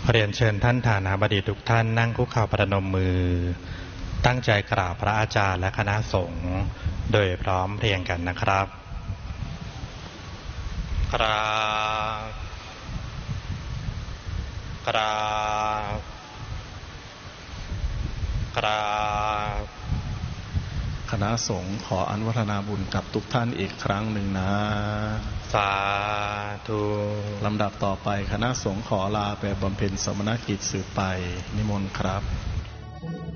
เรียนเชิญท่านฐานาบดีทุกท่านนั่งคุกเข่าประนมมือตั้งใจกราบพระอาจารย์และคณะสงฆ์โดยพร้อมเพรียงกันนะครับกราบคณะสงฆ์ขออนุโมทนาบุญกับทุกท่านอีกครั้งหนึ่งนะสาธุลำดับต่อไปคณะสงฆ์ขอลาไปบำเพ็ญสมณกิจสืบไปนิมนต์ครับ